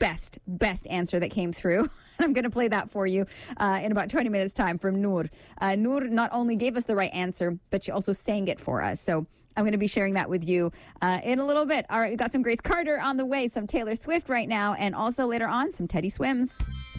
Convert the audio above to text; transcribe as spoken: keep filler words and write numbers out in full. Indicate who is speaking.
Speaker 1: best, best answer that came through. I'm going to play that for you uh, in about twenty minutes' time from Noor. Uh, Noor not only gave us the right answer, but she also sang it for us. So I'm going to be sharing that with you uh, in a little bit. All right, we've got some Grace Carter on the way, some Taylor Swift right now, and also later on, some Teddy Swims.